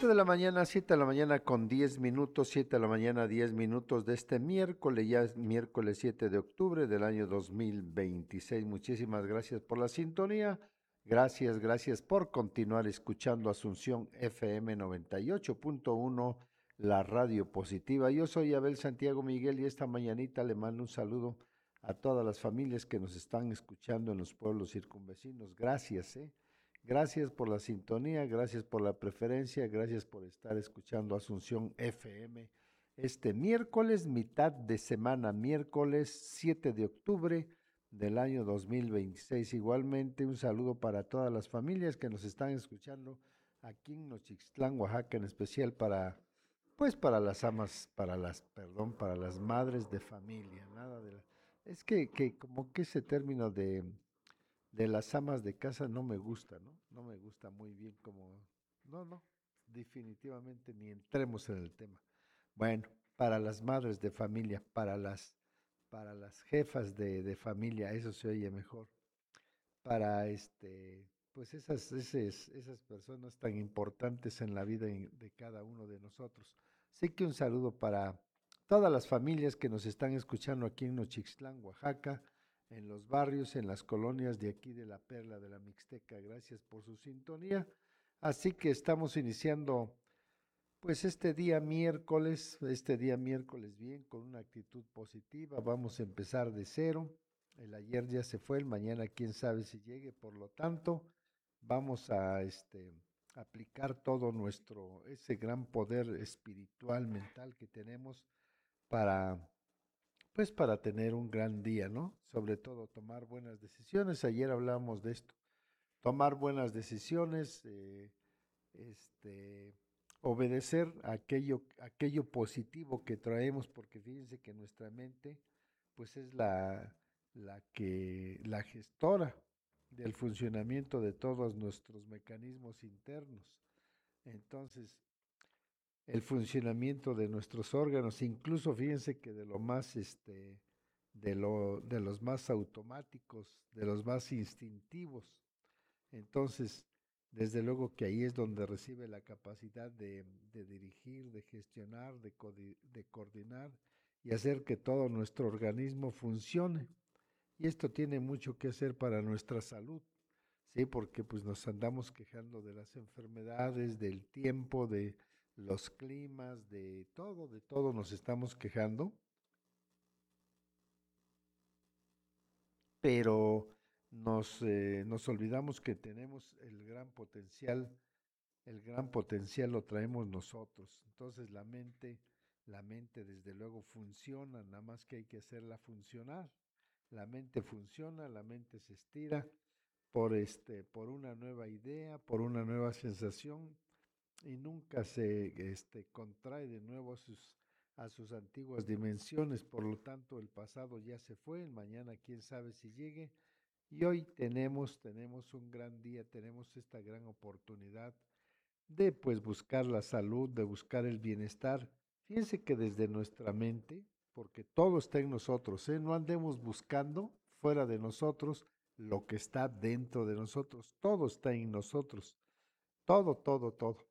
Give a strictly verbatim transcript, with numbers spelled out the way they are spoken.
de la mañana, siete de la mañana con diez minutos, siete de la mañana, diez minutos de este miércoles, ya es miércoles siete de octubre del año dos mil veintiséis. Muchísimas gracias por la sintonía. Gracias, gracias por continuar escuchando Asunción F M noventa y ocho punto uno, la radio positiva. Yo soy Abel Santiago Miguel y esta mañanita le mando un saludo a todas las familias que nos están escuchando en los pueblos circunvecinos. Gracias, ¿eh? Gracias por la sintonía, gracias por la preferencia, gracias por estar escuchando Asunción F M este miércoles, mitad de semana, miércoles siete de octubre del año dos mil veintiséis. Igualmente un saludo para todas las familias que nos están escuchando aquí en Nochixtlán, Oaxaca, en especial para, pues para las amas, para las, perdón, para las madres de familia, nada de la- es que, que como que ese término de de las amas de casa no me gusta, ¿no? No me gusta muy bien como... No, no, definitivamente ni entremos en el tema. Bueno, para las madres de familia, para las, para las jefas de, de familia, eso se oye mejor. Para este, pues esas, esas, esas personas tan importantes en la vida en- de cada uno de nosotros. Así que un saludo para todas las familias que nos están escuchando aquí en Nochixtlán, Oaxaca, en los barrios, en las colonias de aquí de la Perla de la Mixteca. Gracias por su sintonía. Así que estamos iniciando pues este día miércoles, este día miércoles bien, con una actitud positiva. Vamos a empezar de cero. El ayer ya se fue, el mañana quién sabe si llegue. Por lo tanto, vamos a este aplicar todo nuestro ese gran poder espiritual, mental que tenemos para pues para tener un gran día, ¿no? Sobre todo tomar buenas decisiones. Ayer hablábamos de esto. Tomar buenas decisiones, eh, este, obedecer aquello, aquello positivo que traemos, porque fíjense que nuestra mente, pues es la, la que, la gestora del funcionamiento de todos nuestros mecanismos internos. Entonces, el funcionamiento de nuestros órganos, incluso fíjense que de lo más, este, de lo, de los más automáticos, de los más instintivos, entonces, desde luego que ahí es donde recibe la capacidad de, de dirigir, de gestionar, de, de coordinar y hacer que todo nuestro organismo funcione. Y esto tiene mucho que hacer para nuestra salud, ¿sí? Porque pues nos andamos quejando de las enfermedades, del tiempo, de los climas, de todo, de todo nos estamos quejando, pero nos, eh, nos olvidamos que tenemos el gran potencial. El gran potencial lo traemos nosotros. Entonces la mente, la mente desde luego funciona, nada más que hay que hacerla funcionar. La mente funciona, la mente se estira por este, por una nueva idea, por una nueva sensación y nunca se este, contrae de nuevo a sus, a sus antiguas dimensiones. Por lo tanto, el pasado ya se fue, el mañana quién sabe si llegue. Y hoy tenemos, tenemos un gran día, tenemos esta gran oportunidad de pues buscar la salud, de buscar el bienestar. Fíjense que desde nuestra mente, porque todo está en nosotros, ¿eh? No andemos buscando fuera de nosotros lo que está dentro de nosotros, todo está en nosotros, todo, todo, todo.